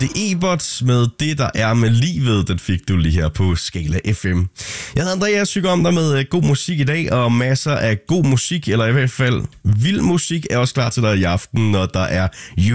Det Ebert med Det, der er med livet, den fik du lige her på Skala FM. Jeg hedder Andreas, syger om dig med god musik i dag, og masser af god musik, eller i hvert fald vild musik, er også klar til dig i aften, når der er